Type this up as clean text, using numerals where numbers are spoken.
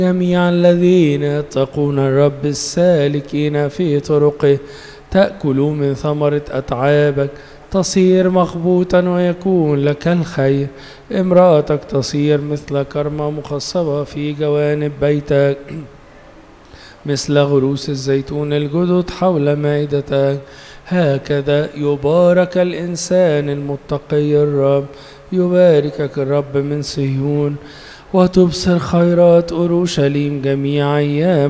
جميع الذين يتقون الرب السالكين في طرقه، تأكلوا من ثمرة أتعابك، تصير مخبوطا ويكون لك الخير. امرأتك تصير مثل كرمة مخصبة في جوانب بيتك، مثل غروس الزيتون الجدد حول مائدتك. هكذا يبارك الإنسان المتقي الرب، يباركك الرب من صهيون، وتبصر خيرات أورشليم جميع أيام